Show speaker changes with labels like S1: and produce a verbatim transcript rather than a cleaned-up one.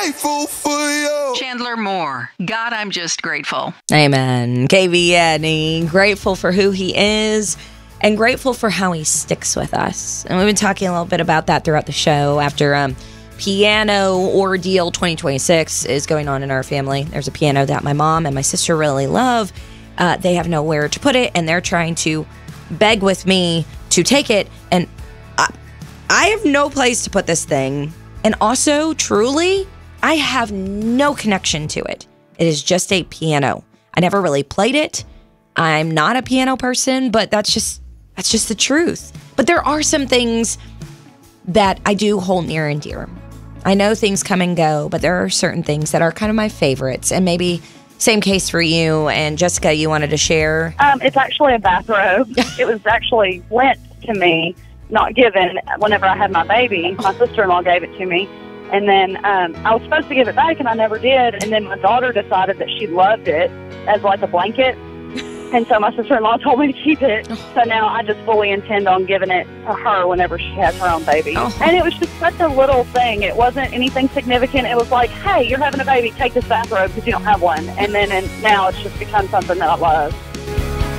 S1: grateful for you.
S2: Chandler Moore. God, I'm just grateful.
S3: Amen. K V N E, grateful for who he is and grateful for how he sticks with us. And we've been talking a little bit about that throughout the show after um, Piano Ordeal twenty twenty-six is going on in our family. There's a piano that my mom and my sister really love. Uh, they have nowhere to put it, and they're trying to beg with me to take it. And I, I have no place to put this thing. And also, truly, I have no connection to it. It is just a piano. I never really played it. I'm not a piano person, but that's just that's just the truth. But there are some things that I do hold near and dear. I know things come and go, but there are certain things that are kind of my favorites. And maybe same case for you. And Jessica, you wanted to share?
S4: Um, it's actually a bathrobe. It was actually lent to me, not given. Whenever I had my baby, my sister-in-law gave it to me. And then um, I was supposed to give it back, and I never did. And then my daughter decided that she loved it as like a blanket. And so my sister-in-law told me to keep it. So now I just fully intend on giving it to her whenever she has her own baby.
S3: Oh.
S4: And it was just such a little thing. It wasn't anything significant. It was like, hey, you're having a baby, take this bathrobe because you don't have one. And then and now it's just become something that I love.